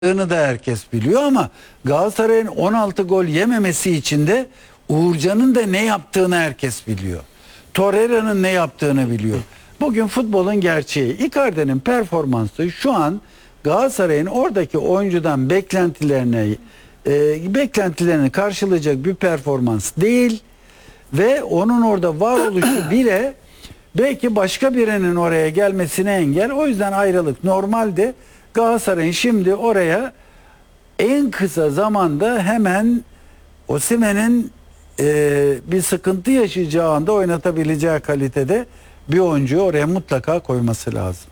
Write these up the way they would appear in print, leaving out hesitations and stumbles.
da herkes biliyor ama Galatasaray'ın 16 gol yememesi için de Uğurcan'ın da ne yaptığını herkes biliyor. Torreira'nın ne yaptığını biliyor. Bugün futbolun gerçeği. Icardi'nin performansı şu an Galatasaray'ın oradaki oyuncudan beklentilerini karşılayacak bir performans değil ve onun orada varoluşu bile belki başka birinin oraya gelmesine engel. O yüzden ayrılık normalde. Galatasaray'ın şimdi oraya en kısa zamanda hemen Osimhen'in bir sıkıntı yaşayacağı anda oynatabileceği kalitede bir oyuncuyu oraya mutlaka koyması lazım.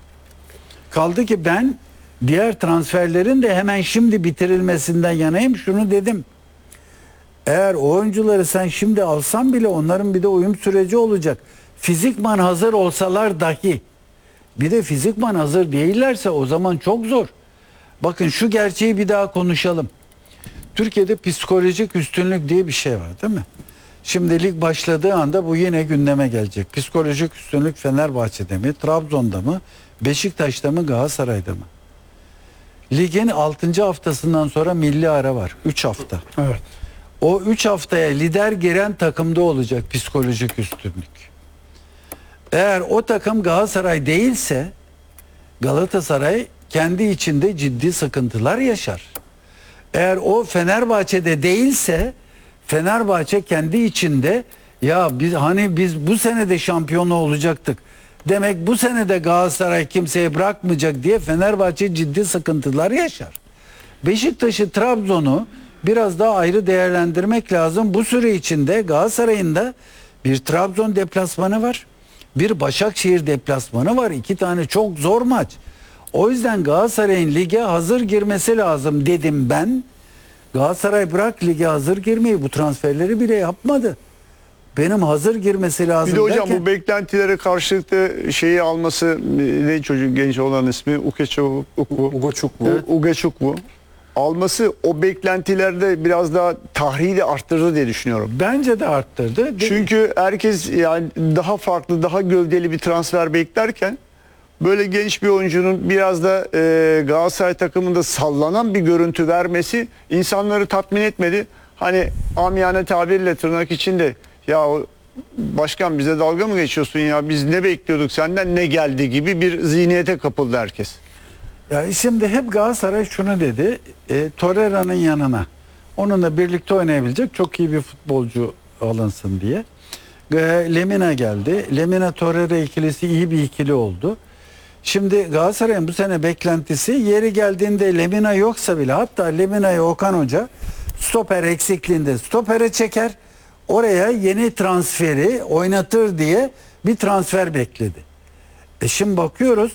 Kaldı ki ben diğer transferlerin de hemen şimdi bitirilmesinden yanayım. Şunu dedim. Eğer oyuncuları sen şimdi alsan bile onların bir de uyum süreci olacak. Fizikman hazır olsalar dahi bir de fizikman hazır değillerse o zaman çok zor. Bakın şu gerçeği bir daha konuşalım. Türkiye'de psikolojik üstünlük diye bir şey var değil mi? Şimdi lig başladığı anda bu yine gündeme gelecek. Psikolojik üstünlük Fenerbahçe'de mi, Trabzon'da mı, Beşiktaş'ta mı, Galatasaray'da mı? Ligin 6. haftasından sonra milli ara var. 3 hafta. Evet. O 3 haftaya lider giren takımda olacak psikolojik üstünlük. Eğer o takım Galatasaray değilse Galatasaray kendi içinde ciddi sıkıntılar yaşar. Eğer o Fenerbahçe'de değilse Fenerbahçe kendi içinde ya biz bu sene de şampiyonu olacaktık. Demek bu sene de Galatasaray kimseye bırakmayacak diye Fenerbahçe ciddi sıkıntılar yaşar. Beşiktaş'ı, Trabzon'u biraz daha ayrı değerlendirmek lazım. Bu süre içinde Galatasaray'ın da bir Trabzon deplasmanı var. Bir Başakşehir deplasmanı var. 2 tane çok zor maç. O yüzden Galatasaray'ın lige hazır girmesi lazım dedim ben. Galatasaray bırak lige hazır girmeyi, bu transferleri bile yapmadı. Benim hazır girmesi lazım Bir de hocam derken, bu beklentilere karşılıklı şeyi alması, ne çocuk genç olan ismi Ugachukwu alması o beklentilerde biraz daha tahriyi arttırdı diye düşünüyorum. bence de arttırdı. Çünkü herkes yani daha farklı, daha gövdeli bir transfer beklerken böyle genç bir oyuncunun biraz da Galatasaray takımında sallanan bir görüntü vermesi insanları tatmin etmedi. Hani amiyane tabirle tırnak içinde ya başkan bize dalga mı geçiyorsun ya, biz ne bekliyorduk senden, ne geldi gibi bir zihniyete kapıldı herkes. Ya şimdi hep Galatasaray şunu dedi, Torreira'nın yanına onunla birlikte oynayabilecek çok iyi bir futbolcu alınsın diye. Lemina geldi. Lemina Torreira ikilisi iyi bir ikili oldu. Şimdi Galatasaray'ın bu sene beklentisi yeri geldiğinde Lemina yoksa bile, hatta Lemina'yı Okan Hoca stoper eksikliğinde stopere çeker, oraya yeni transferi oynatır diye bir transfer bekledi. Şimdi bakıyoruz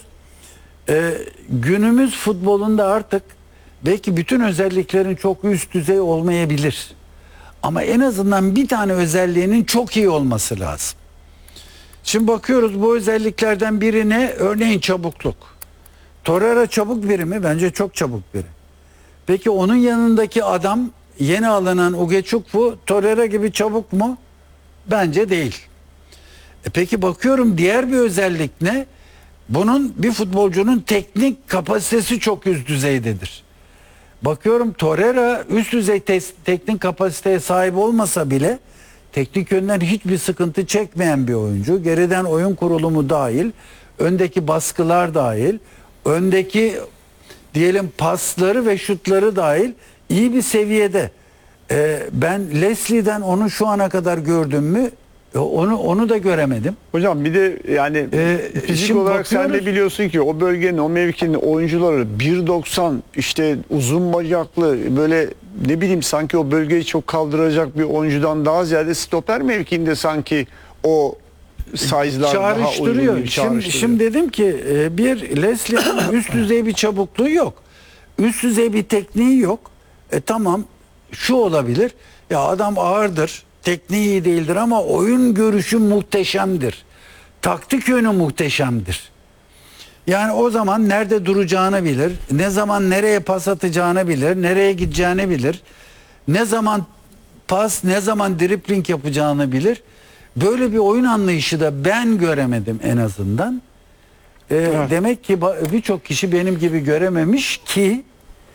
günümüz futbolunda artık belki bütün özelliklerin çok üst düzey olmayabilir. Ama en azından bir tane özelliğinin çok iyi olması lazım. Şimdi bakıyoruz bu özelliklerden biri ne? Örneğin çabukluk. Torreira çabuk biri mi? Bence çok çabuk biri. Peki onun yanındaki adam, yeni alınan Ugachukwu Torreira gibi çabuk mu? Bence değil. Peki bakıyorum diğer bir özellik ne? Bunun, bir futbolcunun teknik kapasitesi çok üst düzeydedir. Bakıyorum Torreira üst düzey teknik kapasiteye sahip olmasa bile teknik yönden hiçbir sıkıntı çekmeyen bir oyuncu. Geriden oyun kurulumu dahil, öndeki baskılar dahil, öndeki diyelim pasları ve şutları dahil iyi bir seviyede. Ben Leslie'den onu şu ana kadar gördüm mü? Onu da göremedim. Hocam bir de yani fizik olarak sen de biliyorsun ki o bölgenin, o mevkinin oyuncuları 1.90, işte uzun bacaklı, böyle ne bileyim sanki o bölgeyi çok kaldıracak bir oyuncudan daha ziyade stoper mevkinde sanki o size'lar daha uygun gibi çağrıştırıyor. Şimdi dedim ki bir Leslie'nin üst düzey bir çabukluğu yok. Üst düzey bir tekniği yok. Tamam şu olabilir. Ya adam ağırdır. Tekniği iyi değildir ama oyun görüşü muhteşemdir. Taktik yönü muhteşemdir. Yani o zaman nerede duracağını bilir. Ne zaman nereye pas atacağını bilir. Nereye gideceğini bilir. Ne zaman pas, ne zaman dribling yapacağını bilir. Böyle bir oyun anlayışı da ben göremedim en azından. Evet. Demek ki birçok kişi benim gibi görememiş ki